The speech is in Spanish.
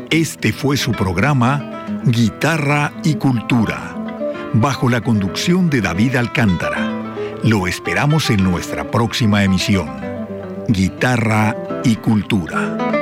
Este fue su programa Guitarra y Cultura, bajo la conducción de David Alcántara. Lo esperamos en nuestra próxima emisión. Guitarra y Cultura.